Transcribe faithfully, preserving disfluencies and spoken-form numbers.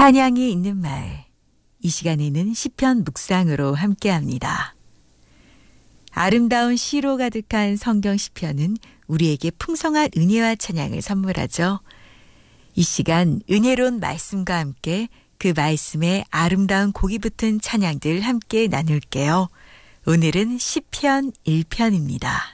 찬양이 있는 마을. 이 시간에는 시편 묵상으로 함께합니다. 아름다운 시로 가득한 성경 시편은 우리에게 풍성한 은혜와 찬양을 선물하죠. 이 시간 은혜로운 말씀과 함께 그 말씀에 아름다운 곡이 붙은 찬양들 함께 나눌게요. 오늘은 시편 일 편입니다.